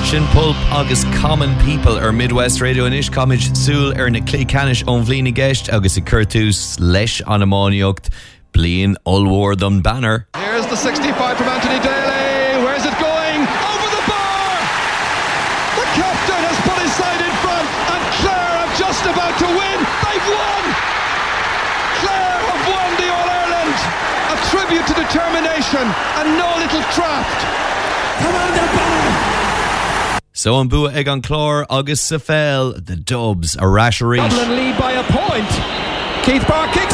Sin Pulp agus Common People ar Midwest Radio inis Comid Súl ar na Clí Canis ón bhlína gceist agus I curtús leis an amániocht blian Ulward on banner. Here's the 65 from Anthony Daly. Where's it going? Over the bar! The captain has put his side in front and Clare are just about to win. They've won! Clare have won the All-Ireland. A tribute to determination and no little craft. Come on, the bar! So an bua ag an chlár agus sa fel, the Dubs a rasherie. Dublin lead by a point. Keith Parr kicks